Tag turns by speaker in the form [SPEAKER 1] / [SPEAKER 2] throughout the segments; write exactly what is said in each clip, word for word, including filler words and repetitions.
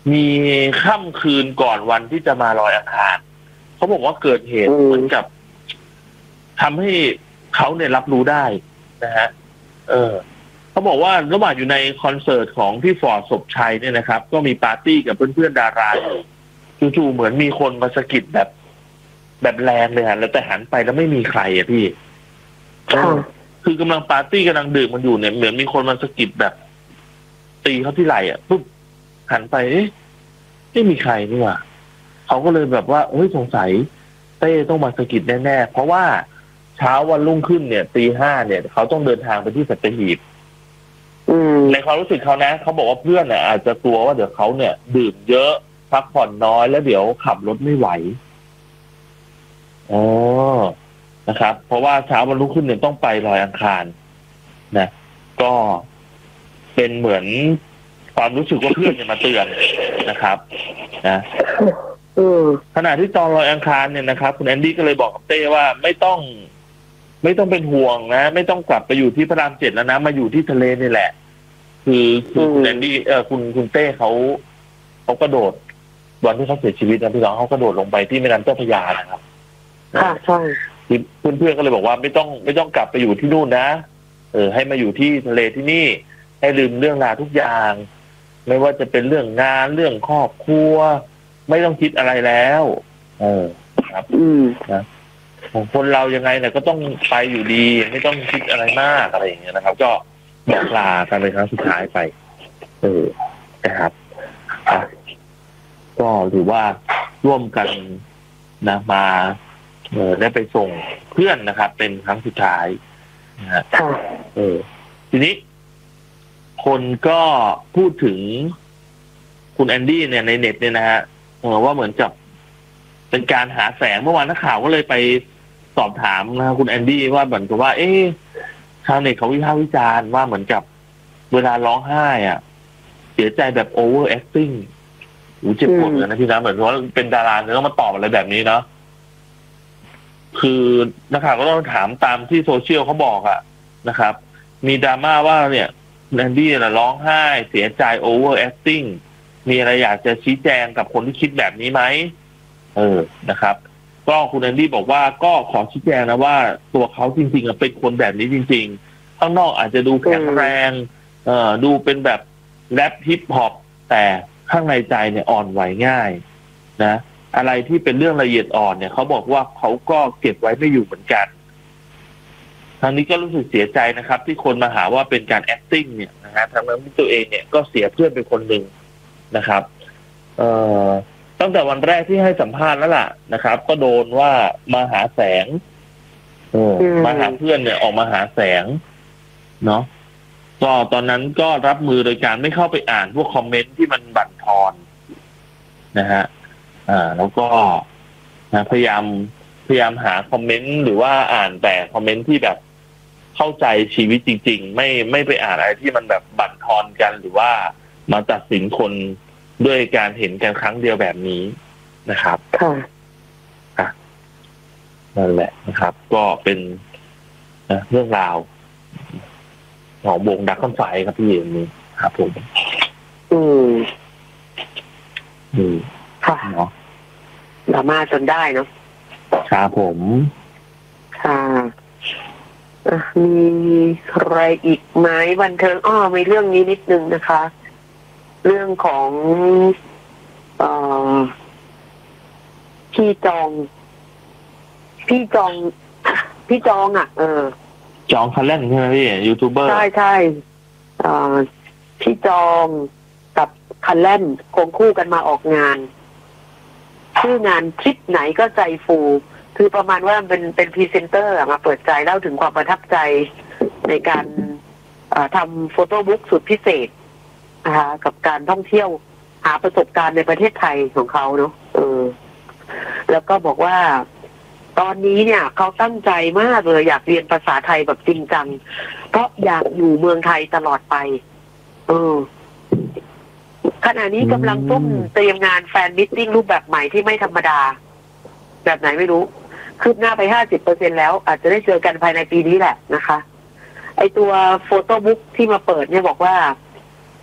[SPEAKER 1] มีค่ำคืนก่อนวันที่จะมาลอยอังคารเขาบอกว่าเกิดเหตุเหมือนกับทำให้เขาเนี่ยรับรู้ได้นะฮะเออเขาบอกว่าระหว่างอยู่ในคอนเสิร์ตของพี่ฟอร์ดศพชัยเนี่ยนะครับก็มีปาร์ตี้กับเพื่อนๆดาราอยู่จู่ๆเหมือนมีคนมาสะกิดแบบแบบแรงเลยฮะแล้วแต่หันไปแล้วไม่มีใครอ่ะพี่คือกำลังปาร์ตี้กำลังดื่มมันอยู่เนี่ยเหมือนมีคนมาสะกิดแบบตีเขาที่ไหล่อ่ะปุ๊บหันไปเอ๊ะไม่มีใครนี่หว่าเขาก็เลยแบบว่าเฮ้ยสงสัยเต้ต้องมาสะกิดแน่ๆเพราะว่าเช้าวันรุ่งขึ้นเนี่ยตีห้าเนี่ยเขาต้องเดินทางไปที่สัตหีบในความรู้สึกเขานะเขาบอกว่าเพื่อนเนี่ยอาจจะกลัวว่าเดี๋ยวเขาเนี่ยดื่มเยอะพักผ่อนน้อยแล้วเดี๋ยวขับรถไม่ไหวอ๋อนะครับ เพราะว่าเช้าวันรุ่งขึ้นเนี่ยต้องไปลอยอังคารนะก็เป็นเหมือนความรู้สึกว่าเพื่อนเนี่ยมาเตือนนะครับนะขณะที่ตอนลอยอังคารเนี่ยนะครับคุณแอนดี้ก็เลยบอกกับเต้ว่าไม่ต้องไม่ต้องเป็นห่วงนะไม่ต้องกลับไปอยู่ที่พระรามเจ็ดแล้วนะมาอยู่ที่ทะเลนี่แหละคือคือคุณแอนดี้เออคุณคุณเต้เขาเขากระโดดวันที่เขาเสียชีวิตนะพี่น้องเขากระโดดลงไปที่แม่น้ำเจ้าพระยานะครับ
[SPEAKER 2] ค่ะใช่
[SPEAKER 1] เพื่อนๆก็เลยบอกว่าไม่ต้องไม่ต้องกลับไปอยู่ที่นู่นนะเออให้มาอยู่ที่ทะเลที่นี่ให้ลืมเรื่องราวทุกอย่างไม่ว่าจะเป็นเรื่องงานเรื่องครอบครัวไม่ต้องคิดอะไรแล้วเออครับอืมนะของคนเรายังไงเนี่ยก็ต้องไปอยู่ดีไม่ต้องคิดอะไรมากอะไรอย่างเงี้ยนะครับ ก็บอกลากันเป็นครั้งสุดท้ายไปเออนะครับอ่ะก็ถือว่าร่วมกันนะมาเออได้ไปส่งเพื่อนนะครับเป็นครั้งสุดท้ายนะฮะเออทีนี้คนก็พูดถึงคุณแอนดี้เนี่ยในเน็ตเนี่ยนะฮะว่าเหมือนกับเป็นการหาแสงเมื่อวานนักข่าวก็เลยไปสอบถามนะคุณแอนดี้ว่าเหมือนกับว่าเอ๊ะชาวเน็ตเขาวิพากษ์วิจารณ์ว่าเหมือนกับเวลาร้องไห้อ่ะเสียใจแบบโอเวอร์แอคติ้งหูเจ็บปวดเลยนะพี่นะเหมือนว่าเป็นดาราเนี่ยต้องมาตอบอะไรแบบนี้เนาะคือนักข่าวก็ต้องถามตามที่โซเชียลเขาบอกอะนะครับ มีดราม่าว่าเนี่ยแอนดี้น่ะร้องไห้เสียใจโอเวอร์แอคติ้งมีอะไรอยากจะชี้แจงกับคนที่คิดแบบนี้ไหมเออนะครับก็คุณแอนดี้บอกว่าก็ขอชี้แจงนะว่าตัวเขาจริงๆเป็นคนแบบนี้จริงๆข้างนอกอาจจะดูแข็งแรงเอ่อดูเป็นแบบแรปฮิปฮอปแต่ข้างในใจเนี่ยอ่อนไหวง่ายนะอะไรที่เป็นเรื่องละเอียดอ่อนเนี่ยเขาบอกว่าเขาก็เก็บไว้ไม่อยู่เหมือนกันทางนี้ก็รู้สึกเสียใจนะครับที่คนมาหาว่าเป็นการ acting เนี่ยนะฮะทั้งนั้นที่ตัวเองเนี่ยก็เสียเพื่อนเป็นคนหนึ่งนะครับเอ่อตั้งแต่วันแรกที่ให้สัมภาษณ์แล้วล่ะนะครับก็โดนว่ามาหาแสงเออมาหาเพื่อนเนี่ยออกมาหาแสงเนาะก็ตอนนั้นก็รับมือโดยการไม่เข้าไปอ่านพวกคอมเมนต์ที่มันบั่นทอนนะฮะอ่าแล้วก็นะพยายามพยายามหาคอมเมนต์หรือว่าอ่านแต่คอมเมนต์ที่แบบเข้าใจชีวิตจริงๆไม่ไม่ไปอ่านอะไรที่มันแบบบั่นทอนกันหรือว่ามาตัดสินคนด้วยการเห็นกันครั้งเดียวแบบนี้นะครับค่ะอ่ะนั่นแหละนะครับ ก็เป็นนะเรื่องราวของวงดักคอนไฟครับพี่เอ็มนี่ครับผม
[SPEAKER 2] อืม
[SPEAKER 1] อืม
[SPEAKER 2] ค่ะเนาะดราม่าจนได้เนาะ
[SPEAKER 1] ครับผม
[SPEAKER 2] ค่ะมีใครอีกไหมบันเทิงอ้อมีเรื่องนี้นิดนึงนะคะ เรื่องของเอ่อพี่จองพี่จองพี่จองอ่ะเออ
[SPEAKER 1] จองคันเล่นใช่ไหมพี่ยูทูบเบอร์
[SPEAKER 2] ใช่ใช่เอ่อพี่จองกับคันเล่นคงคู่กันมาออกงานชื่องานทริปไหนก็ใจฟูคือประมาณว่าเป็นเป็นพรีเซนเตอร์มาเปิดใจเล่าถึงความประทับใจในการทำโฟโต้บุ๊กสุดพิเศษนะคะกับการท่องเที่ยวหาประสบการณ์ในประเทศไทยของเขาเนาะเออแล้วก็บอกว่าตอนนี้เนี่ยเขาตั้งใจมากเลยอยากเรียนภาษาไทยแบบจริงจังเพราะอยากอยู่เมืองไทยตลอดไปเออขณะนี้กำลังต้มเตรียมงานแฟนมิตติ้งรูปแบบใหม่ที่ไม่ธรรมดาแบบไหนไม่รู้คืบหน้าไป ห้าสิบเปอร์เซ็นต์ แล้วอาจจะได้เจอกันภายในปีนี้แหละนะคะไอตัวโฟโต้บุ๊กที่มาเปิดเนี่ยบอกว่า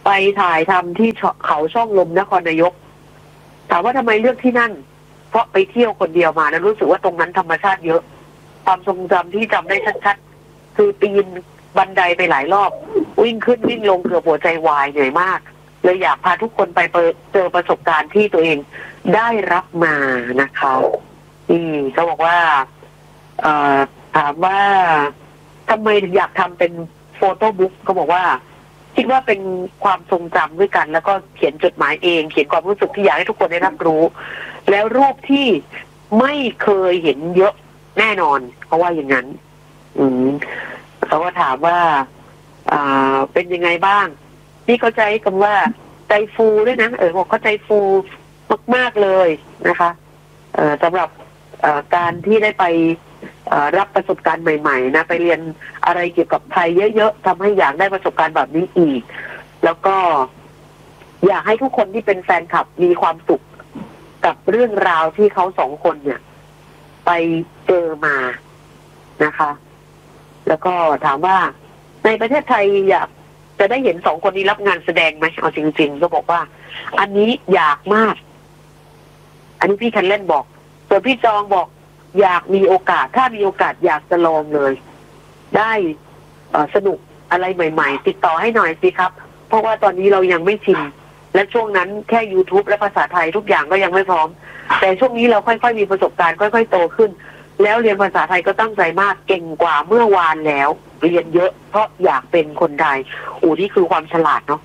[SPEAKER 2] ไปถ่ายทำที่เขาช่องลมนครนายกถามว่าทำไมเลือกที่นั่นเพราะไปเที่ยวคนเดียวมาแล้วรู้สึกว่าตรงนั้นธรรมชาติเยอะความทรงจำที่จำได้ชัดๆคือปีนบันไดไปหลายรอบวิ่งขึ้นวิ่งลงเกือบหัวใจวายเหนื่อยมากเลยอยากพาทุกคนไปเจอประสบการณ์ที่ตัวเองได้รับมานะคะอืมเขาบอกว่าเอ่อถามว่าทำไมถึงอยากทำเป็นโฟโต้บุ๊กเขาบอกว่าคิดว่าเป็นความทรงจำด้วยกันแล้วก็เขียนจดหมายเองเขียนความรู้สึกที่อยากให้ทุกคนได้รับรู้แล้วรูปที่ไม่เคยเห็นเยอะแน่นอนเพราะว่าอย่างนั้นอืมเขาก็ถามว่าอ่าเป็นยังไงบ้างนี่เข้าใจคำว่าใจฟูด้วยนะเออบอกเข้าใจฟูมากๆเลยนะคะเอ่อสำหรับการที่ได้ไปรับประสบการณ์ใหม่ๆนะไปเรียนอะไรเกี่ยวกับไทยเยอะๆทำให้อยากได้ประสบการณ์แบบนี้อีกแล้วก็อยากให้ทุกคนที่เป็นแฟนคลับมีความสุขกับเรื่องราวที่เขาสองคนเนี่ยไปเจอมานะคะ แล้วก็ถามว่าในประเทศไทยอยากจะได้เห็นสองคนนี้รับงานแสดงไหมเอาจริงๆก็บอกว่าอันนี้อยากมากอันนี้พี่คันเล่นบอกส่วนพี่จองบอกอยากมีโอกาสถ้ามีโอกาสอยากจะลองเลยได้สนุกอะไรใหม่ๆติดต่อให้หน่อยสิครับเพราะว่าตอนนี้เรายังไม่ชินและช่วงนั้นแค่ YouTube และภาษาไทยทุกอย่างก็ยังไม่พร้อมแต่ช่วงนี้เราค่อยๆมีประสบการณ์ค่อยๆโตขึ้นแล้วเรียนภาษาไทยก็ตั้งใจมากเก่งกว่าเมื่อวานแล้วเรียนเยอะเพราะอยากเป็นคนไทยโอ้นี่คือความฉลาดเนาะ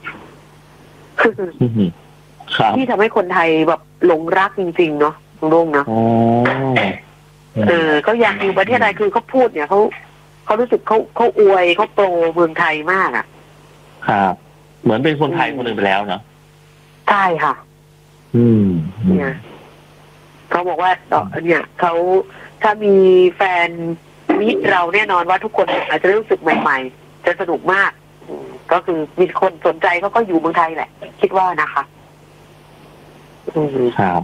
[SPEAKER 2] ที่ทำให้คนไทยแบบหลงรักจริงๆเนาะลุงเนาะเออเขาอยากอยู่ประเทศไทยคือเขาพูดเนี่ยเขาเขารู้สึกเขาเขาอวยเขาโปรเมืองไทยมากอ่ะ
[SPEAKER 1] ครับเหมือนเป็นคนไทยคนหนึ่งไปแล้วเนาะ
[SPEAKER 2] ใช่ค่ะ
[SPEAKER 1] อืม
[SPEAKER 2] เนี่ยเขาบอกว่าต่อเนี่ยเขาถ้ามีแฟนมิตรเราแน่นอนว่าทุกคนอาจจะรู้สึกใหม่ๆจะสนุกมากก็คือมีคนสนใจเขาก็อยู่เมืองไทยแหละคิดว่านะคะ
[SPEAKER 1] ครับ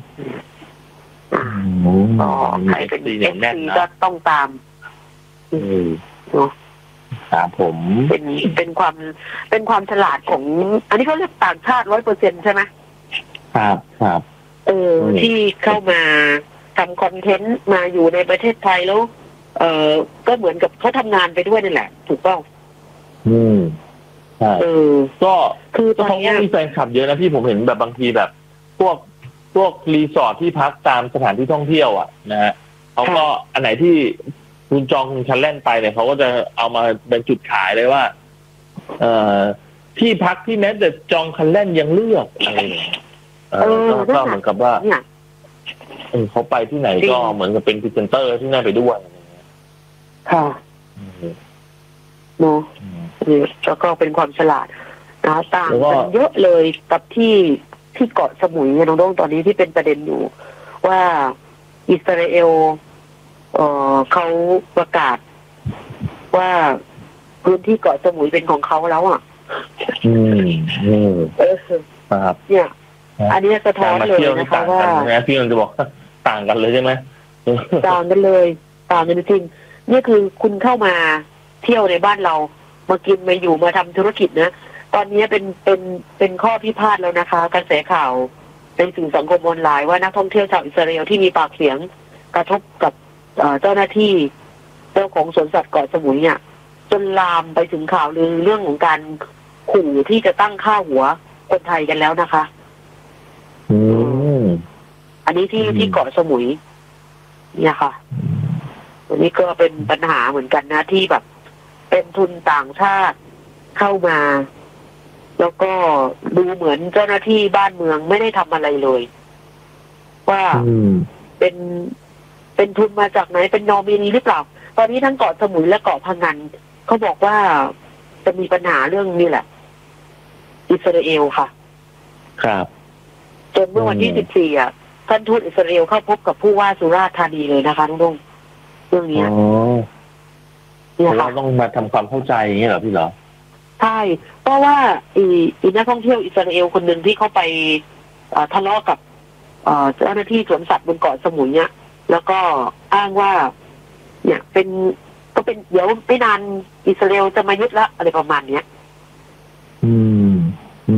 [SPEAKER 2] ก็ใครเป็นเอฟซีก็ต้องตามเนาะ
[SPEAKER 1] ครับผม
[SPEAKER 2] เป็นเป็นความเป็นความฉลาดของอันนี้เขาเรียกต่างชาติร้อยเปอร์เซ็นต์ใช่ไหม
[SPEAKER 1] ครับครับ
[SPEAKER 2] เออที่เข้ามาทำคอนเทนต์มาอยู่ในประเทศไทยแล้วเออก็เหมือนกับเขาทำงานไปด้วยนั่นแหละถูกต้อง
[SPEAKER 1] อืมใช่
[SPEAKER 2] เออ
[SPEAKER 1] ก็คือตอนนี้มีแฟนคลับเยอะนะพี่ผมเห็นแบบบางทีแบบพวกพวกรีสอร์ทที่พักตามสถานที่ท่องเที่ยวอ่ะนะฮะเขาก็อันไหนที่คุณจองคุณคันแล่นไปเนี่ยเขาก็จะเอามาเป็นจุดขายเลยว่าเอ่อที่พักที่แม้แต่จองคันแล่นยังเลือกอะไรเนี่ยเออก็เหมือนกับว่าเออเขาไปที่ไหนก็เหมือนกับเป็นพรีเซนเตอร์ที่น่าไปด้วย
[SPEAKER 2] ค่ะเนาะแล้วก็เป็นความฉลาดนะต่างกันเยอะเลยกับที่ที่เกาะสมุยเนี่ยน้องโด่งตอนนี้ที่เป็นประเด็นอยู่ว่าอิสราเอลเอ่อเขาประกาศว่าพื้นที่เกาะสมุยเป็นของเขาแล้วอ่ะ
[SPEAKER 1] อืมอืม
[SPEAKER 2] เออ
[SPEAKER 1] ครับ
[SPEAKER 2] เนี่ยอันนี้สะท้อนเลยนะคะว่า
[SPEAKER 1] พี่มันจะบอกต่างกันเลยใช่ไหม
[SPEAKER 2] ต่างกันเลยต่างกันจริงนี่คือคุณเข้ามาเที่ยวในบ้านเรามากินมาอยู่มาทำธุรกิจนะตอนนี้เป็นเป็นเป็นข้อพิพาทแล้วนะคะกระแสข่าวในสื่อสังคมออนไลน์ว่านักท่องเที่ยวชาวอิสราเอลที่มีปากเสียงกระทบกับเจ้าหน้าที่เจ้าของสวนสัตว์เกาะสมุยเนี่ยจนลามไปถึงข่าวลือเรื่องของการขู่ที่จะตั้งค่าหัวคนไทยกันแล้วนะคะ
[SPEAKER 1] อืม
[SPEAKER 2] อันนี้ที่ที่เกาะสมุยเนี่ยค่ะอันนี้ก็เป็นปัญหาเหมือนกันนะที่แบบเป็นทุนต่างชาติเข้ามาแล้วก็ดูเหมือนเจ้าหน้าที่บ้านเมืองไม่ได้ทำอะไรเลยว่าเป็นเป็นทุนมาจากไหนเป็นนอมินีหรือเปล่าตอนนี้ทั้งเกาะสมุยและเกาะพะงันเขาบอกว่าจะมีปัญหาเรื่องนี้แหละอิสราเอลค่ะ
[SPEAKER 1] ครับ
[SPEAKER 2] จนเมื่อวันที่สิบสี่อ่ะท่านทูตอิสราเอลเข้าพบกับผู้ว่าสุราษฎร์ธานีเลยนะคะน้องดงเรื่องนี้
[SPEAKER 1] เนี่ยค่ะต้องมาทำความเข้าใจอย่างนี้เหรอพี่เหรอ
[SPEAKER 2] ใช่เพราะว่าอีอีนักท่องเที่ยวอิสราเอลคนหนึ่งที่เขาไปทะเลาะกับเจ้าหน้าที่สวนสัตว์บนเกาะสมุยเนี่ยแล้วก็อ้างว่าเนี่ยเป็นก็เป็นเดี๋ยวไม่นานอิสราเอลจะมายึดละอะไรประมาณเนี้ย
[SPEAKER 1] อืมอืม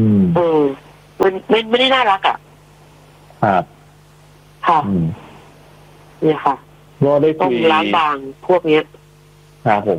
[SPEAKER 2] อมันไม่ไม่ได้น่ารักอ่ะ
[SPEAKER 1] ครับ
[SPEAKER 2] ค่ะเนี่ยค่ะ
[SPEAKER 1] ก็ได้คุย
[SPEAKER 2] ต้องล้างบางพวกเนี้ย
[SPEAKER 1] ครับผม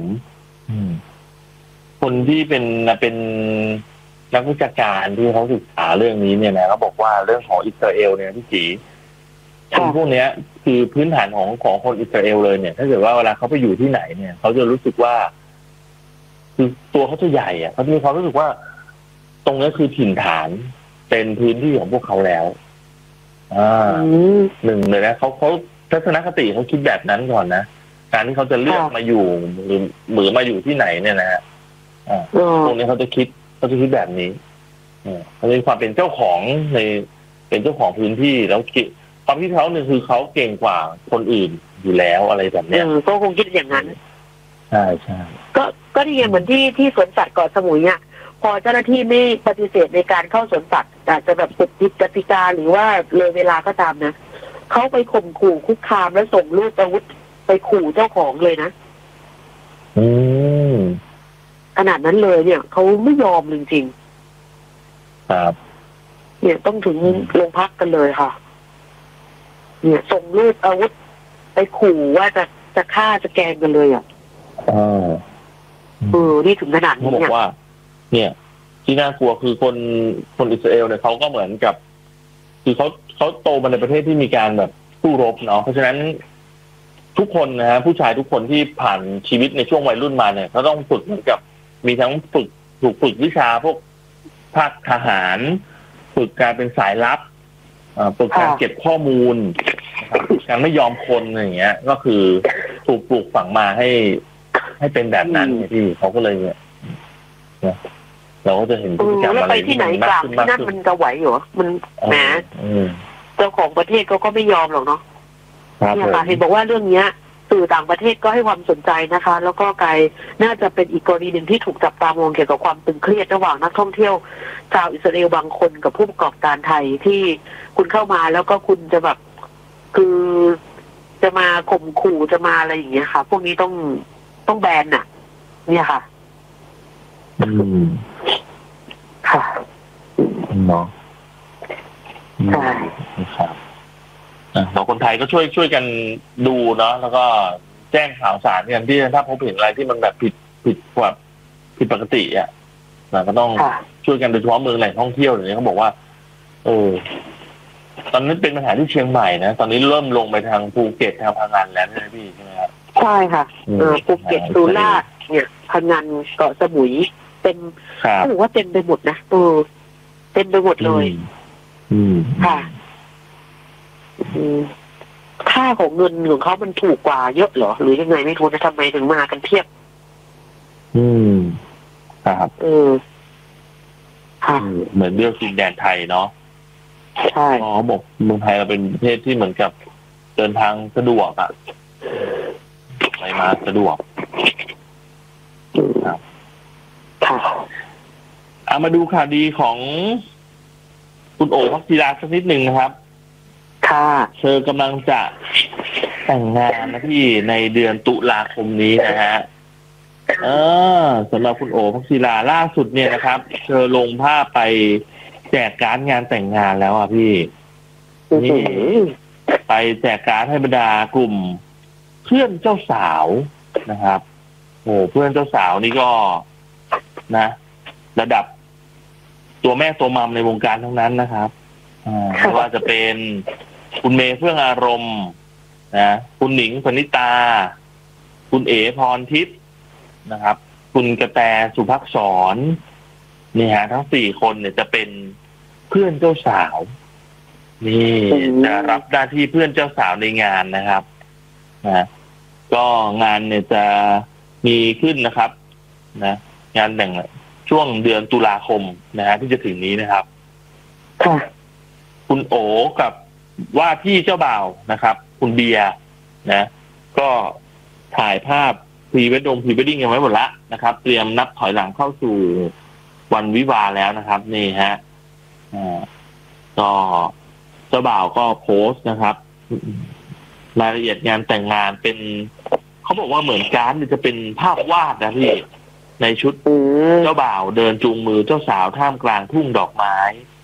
[SPEAKER 1] คนที่เป็นเป็นนักวิชาการที่เขาศึกษาเรื่องนี้เนี่ยนะเขาบอกว่าเรื่องของอิสราเอลเนี่ยพี่จีคนพวกนี้คือพื้นฐานของของคนอิสราเอลเลยเนี่ยถ้าเกิดว่าเวลาเขาไปอยู่ที่ไหนเนี่ยเขาจะรู้สึกว่าคือตัวเขาจะใหญ่อ่ะเขาจะมีความรู้สึกว่าตรงนี้คือถิ่นฐานเป็นพื้นที่ของพวกเขาแล้วอ่าหนึ่งเลยนะเขาเขาทัศนคติเขาคิดแบบนั้นก่อนนะการที่เขาจะเลือกมาอยู่หรือหรือมาอยู่ที่ไหนเนี่ยนะฮะอ่าตรงนี้เขาจะคิดเขาจะคิดแบบนี้เขามีความเป็นเจ้าของในเป็นเจ้าของพื้นที่แล้วคิดความคิดเขาเนี่ยคือเขาเก่งกว่าคนอื่นอยู่แล้วอะไรแบบนี้
[SPEAKER 2] ก็คงคิดอย่างนั้น
[SPEAKER 1] ใช่ใช่
[SPEAKER 2] ก็ก็ที่เหมือนที่ที่สวนสัตว์เกาะสมุยเนี่ยพอเจ้าหน้าที่ไม่ปฏิเสธในการเข้าสวนสัตว์อาจจะแบบผิดกติกาหรือว่าเลยเวลาก็ตามนะเขาไปข่มขู่คุกคามและส่งลูกอาวุธไปขู่เจ้าของเลยนะ
[SPEAKER 1] อืม
[SPEAKER 2] ขนาดนั้นเลยเนี่ยเขาไม่ยอมจริง
[SPEAKER 1] ๆครับ
[SPEAKER 2] เนี่ยต้องถึงโรงพักกันเลยค่ะเนี่ยส่งลูกอาวุธไปขู่ว่าจะจะฆ่าจะแกล้งกันเลยอ่ะ
[SPEAKER 1] อ๋อ
[SPEAKER 2] เออนี่ถึงขนาดนี้
[SPEAKER 1] เนี่ยเขาบอกว่าเนี่ยที่น่ากลัวคือคนคนอิสราเอลเนี่ยเขาก็เหมือนกับคือเขาเขาโตมาในประเทศที่มีการแบบสู้รบเนาะเพราะฉะนั้นทุกคนนะฮะผู้ชายทุกคนที่ผ่านชีวิตในช่วงวัยรุ่นมาเนี่ยเขาต้องฝึกเหมือนกับมีทั้งฝึกถูกฝึกวิชาพวกภาคทหารฝึกการเป็นสายลับฝึกการเก็บข้อมูลการไม่ยอมคนอย่างเงี้ยก็คือถูกปลูกฝังมาให้ให้เป็นแบบนั้นที่เขาก็เลยเนี่ยเราก็จะเห็นพฤติกรรมอะไร
[SPEAKER 2] ที่มันมากขึ้นมากขึ้นนั่นมันจะไหวเหรอมันแหมเจ้าของประเทศเขาก็ไม่ยอมหรอกเนาะเนี่ยค่ะเห็นบอกว่าเรื่องเนี้ยสื่อต่างประเทศก็ให้ความสนใจนะคะแล้วก็กลายน่าจะเป็นอีกกรณีหนึ่งที่ถูกจับตามองเกี่ยวกับความตึงเครียดระหว่างนักท่องเที่ยวชาวอิสราเอลบางคนกับผู้ประกอบการไทยที่คุณเข้ามาแล้วก็คุณจะแบบคือจะมาข่มขู่จะมาอะไรอย่างเงี้ยค่ะพวกนี้ต้องต้องแบนน่ะเนี่ยค่ะ
[SPEAKER 1] อืม
[SPEAKER 2] ค่ะ
[SPEAKER 1] เนาะ
[SPEAKER 2] ใช่
[SPEAKER 1] ครับเราคนไทยก็ช่วยช่วยกันดูเนาะแล้วก็แจ้งข่าวสารกันที่ถ้าพบเห็นอะไรที่มันแบบผิดผิดกว่าผิดปกติอ่ะเราก็ต้องช่วยกันโดยเฉพาะเมืองแหล่งท่องเที่ยวอย่างนี้เขาบอกว่าเออตอนนี้เป็นปัญหาที่เชียงใหม่นะตอนนี้เริ่มลงไปทางภูเก็ตทางพังงานแล้วใช่ไหมพี่ใช่ไหมครับ
[SPEAKER 2] ใช่ค่ะเออภูเก็ตสุราษฎร์เนี่ยพังงานเกาะสมุยเต็มเขาบอกว่าเต็มไปหมดนะเออเต็มไปหมดเลย
[SPEAKER 1] อืม
[SPEAKER 2] ค่ะค่าของเงินของเขามันถูกกว่าเยอะเหรอหรือยังไงไม่รู้นะทำไมถึงมากันเทียบ
[SPEAKER 1] อืมครับ
[SPEAKER 2] เออค่ะ
[SPEAKER 1] เหมือนเรื่องดินแดนไทยเนาะ
[SPEAKER 2] ใช่
[SPEAKER 1] อ๋อบอกเมืองไทยเราเป็นประเทศที่เหมือนกับเดินทางสะดวกอ่ะไปมาสะดวกครับ
[SPEAKER 2] ค่ะ
[SPEAKER 1] เอามาดูข่าวดีของคุณโอ๋ภักจีราสักนิดหนึ่งนะครับ
[SPEAKER 2] ค่ะ
[SPEAKER 1] เธอกำลังจะแต่งงานนะพี่ในเดือนตุลาคมนี้นะฮะเออสำหรับคุณโอ๋ภักจีราล่าสุดเนี่ยนะครับเธอลงภาพไปแจกการ์ดงานแต่งงานแล้วอ่ะพี่นี่ไปแจกการ์ดให้บรรดากลุ่มเพื่อนเจ้าสาวนะครับโอ้เพื่อนเจ้าสาวนี่ก็นะระดับตัวแม่ตัวมัมในวงการทั้งนั้นนะครับไม่ว่าจะเป็นคุณเมย์เฟื่องอารมณ์นะคุณหนิงปณิตาคุณเอ๋พรทิพย์นะครับคุณกระแตสุภักษรนี่ฮะทั้งสี่คนเนี่ยจะเป็นเพื่อนเจ้าสาวนี่จะรับหน้าที่เพื่อนเจ้าสาวในงานนะครับนะก็งานเนี่ยจะมีขึ้นนะครับนะงานแต่งช่วงเดือนตุลาคมนะฮะที่จะถึงนี้นะครับคุณโอ๋กับว่าที่เจ้าบ่าวนะครับคุณเบียร์นะก็ถ่ายภาพพรีเวดดงพรีเวดดิ้งกันไว้หมดละนะครับเตรียมนับถอยหลังเข้าสู่วันวิวาห์แล้วนะครับนี่ฮะอ่าก็เจ้าบ่าวก็โพสต์นะครับรายละเอียดงานแต่งงานเป็นเขาบอกว่าเหมือนการ์ดจะเป็นภาพวาดนะพี่ในชุด
[SPEAKER 2] อืม
[SPEAKER 1] เจ้าบ่าวเดินจูงมือเจ้าสาวท่ามกลางทุ่งดอกไม้